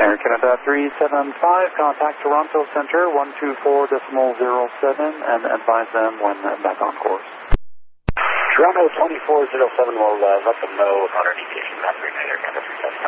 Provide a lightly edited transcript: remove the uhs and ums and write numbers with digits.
Air Canada 375, contact Toronto Center 124.07 and advise them when back on course. Toronto 2407 will let them know on our deviation. That's Air Canada 375.